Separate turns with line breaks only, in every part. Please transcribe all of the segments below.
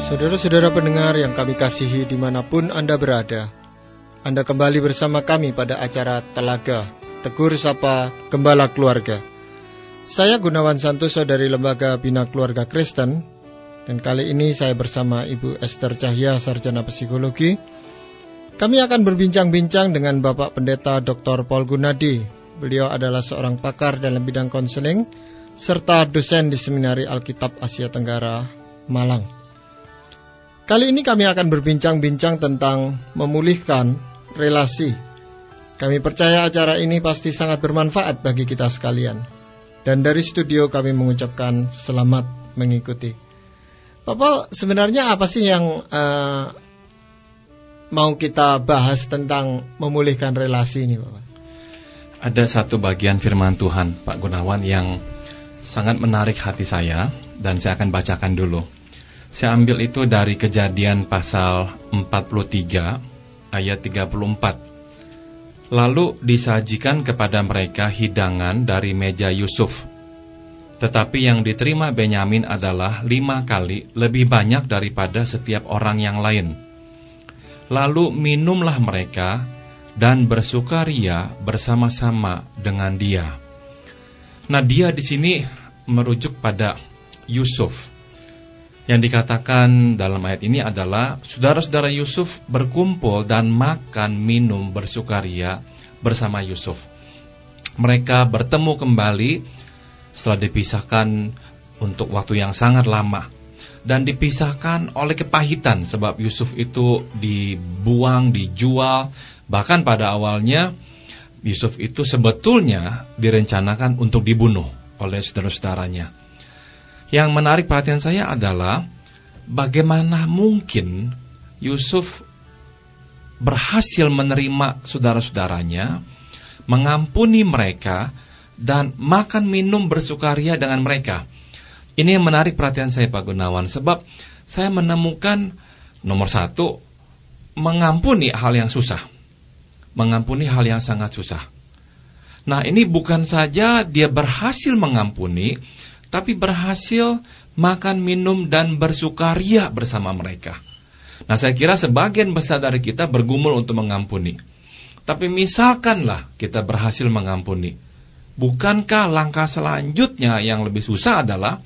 Saudara-saudara pendengar yang kami kasihi dimanapun Anda berada, Anda kembali bersama kami pada acara Telaga, Tegur Sapa Gembala Keluarga. Saya Gunawan Santoso dari Lembaga Bina Keluarga Kristen, dan kali ini saya bersama Ibu Esther Cahya, Sarjana Psikologi. Kami akan berbincang-bincang dengan Bapak Pendeta Dr. Paul Gunadi. Beliau adalah seorang pakar dalam bidang konseling, serta dosen di Seminari Alkitab Asia Tenggara, Malang. Kali ini kami akan berbincang-bincang tentang memulihkan relasi. Kami percaya acara ini pasti sangat bermanfaat bagi kita sekalian. Dan dari studio kami mengucapkan selamat mengikuti. Bapak, sebenarnya apa sih yang mau kita bahas tentang memulihkan relasi ini, Bapak?
Ada satu bagian firman Tuhan, Pak Gunawan, yang sangat menarik hati saya, dan saya akan bacakan dulu. Saya ambil itu dari Kejadian pasal 43 ayat 34. Lalu disajikan kepada mereka hidangan dari meja Yusuf. Tetapi yang diterima Benyamin adalah 5 kali lebih banyak daripada setiap orang yang lain. Lalu minumlah mereka dan bersukaria bersama-sama dengan dia. Nah, dia di sini merujuk pada Yusuf. Yang dikatakan dalam ayat ini adalah saudara-saudara Yusuf berkumpul dan makan, minum, bersukaria bersama Yusuf. Mereka bertemu kembali setelah dipisahkan untuk waktu yang sangat lama. Dan dipisahkan oleh kepahitan, sebab Yusuf itu dibuang, dijual. Bahkan pada awalnya Yusuf itu sebetulnya direncanakan untuk dibunuh oleh saudara-saudaranya. Yang menarik perhatian saya adalah bagaimana mungkin Yusuf berhasil menerima saudara-saudaranya, mengampuni mereka, dan makan minum bersukaria dengan mereka. Ini yang menarik perhatian saya, Pak Gunawan, sebab saya menemukan nomor 1, mengampuni hal yang susah. Mengampuni hal yang sangat susah. Nah, ini bukan saja dia berhasil mengampuni, tapi berhasil makan, minum, dan bersukaria bersama mereka. Nah, saya kira sebagian besar dari kita bergumul untuk mengampuni. Tapi misalkanlah kita berhasil mengampuni, bukankah langkah selanjutnya yang lebih susah adalah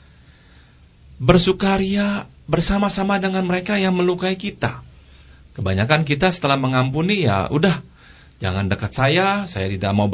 bersukaria bersama-sama dengan mereka yang melukai kita? Kebanyakan kita setelah mengampuni, ya udah, jangan dekat saya tidak mau